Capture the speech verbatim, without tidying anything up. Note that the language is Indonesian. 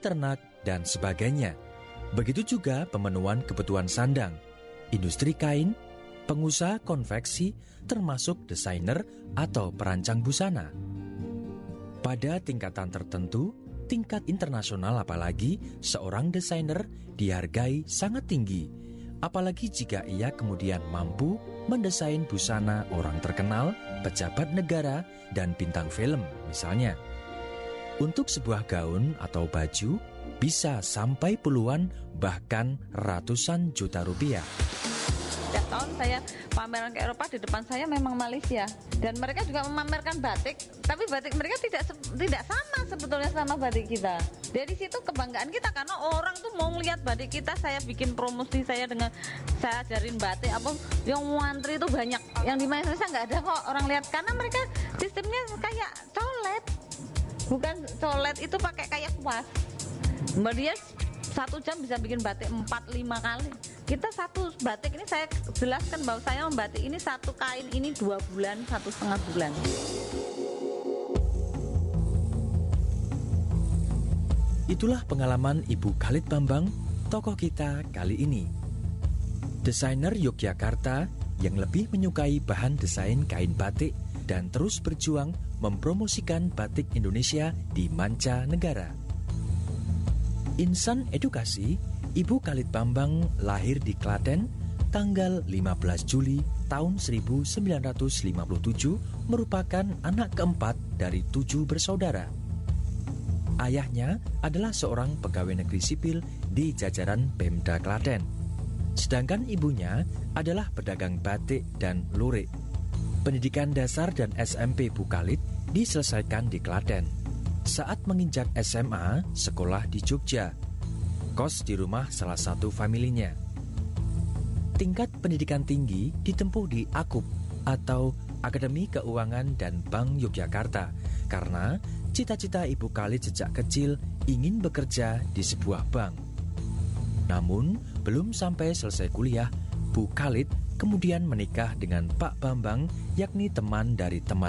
ternak, dan sebagainya. Begitu juga pemenuhan kebutuhan sandang, industri kain, pengusaha konveksi, termasuk desainer atau perancang busana. Pada tingkatan tertentu, tingkat internasional apalagi, seorang desainer dihargai sangat tinggi, apalagi jika ia kemudian mampu mendesain busana orang terkenal, pejabat negara, dan bintang film misalnya. Untuk sebuah gaun atau baju bisa sampai puluhan bahkan ratusan juta rupiah. Setiap tahun saya pameran ke Eropa, di depan saya memang Malaysia, dan mereka juga memamerkan batik, tapi batik mereka tidak tidak sama sebetulnya sama batik kita. Dari situ kebanggaan kita karena orang tuh mau ngeliat batik kita. Saya bikin promosi saya dengan saya ajarin batik apa yang ngantri itu banyak, yang di Malaysia nggak ada kok orang lihat karena mereka sistemnya kayak colet, bukan colet itu pakai kayak kuas. Mbak dia satu jam bisa bikin batik empat lima kali. Kita satu batik ini saya jelaskan bahwa saya membatik ini satu kain ini dua bulan, satu setengah bulan. Itulah pengalaman Ibu Khalid Bambang, tokoh kita kali ini. Desainer Yogyakarta yang lebih menyukai bahan desain kain batik dan terus berjuang mempromosikan batik Indonesia di mancanegara. Insan edukasi, Ibu Khalid Bambang lahir di Klaten tanggal lima belas Juli tahun seribu sembilan ratus lima puluh tujuh, merupakan anak keempat dari tujuh bersaudara. Ayahnya adalah seorang pegawai negeri sipil di jajaran Pemda Klaten. Sedangkan ibunya adalah pedagang batik dan lurik. Pendidikan dasar dan S M P Bu Khalid diselesaikan di Klaten. Saat menginjak S M A, sekolah di Jogja, kos di rumah salah satu familinya. Tingkat pendidikan tinggi ditempuh di AKUP atau Akademi Keuangan dan Bank Yogyakarta, karena cita-cita Ibu Khalid sejak kecil ingin bekerja di sebuah bank. Namun, belum sampai selesai kuliah, Bu Khalid kemudian menikah dengan Pak Bambang, yakni teman dari teman